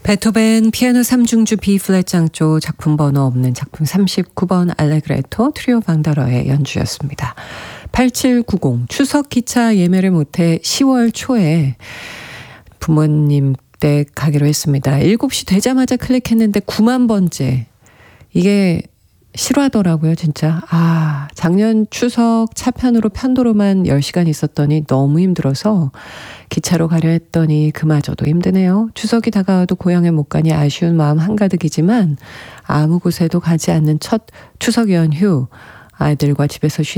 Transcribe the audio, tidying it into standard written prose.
베토벤 피아노 3중주 B플랫 장조 작품 번호 없는 작품 39번 알레그레토 트리오 방다러의 연주였습니다. 8790 추석 기차 예매를 못해 10월 초에 부모님 댁 가기로 했습니다. 7시 되자마자 클릭했는데 9만 번째. 이게 싫어하더라고요, 진짜. 작년 추석 차편으로 편도로만 10시간 있었더니 너무 힘들어서 기차로 가려 했더니 그마저도 힘드네요. 추석이 다가와도 고향에 못 가니 아쉬운 마음 한가득이지만 아무 곳에도 가지 않는 첫 추석 연휴, 아이들과 집에서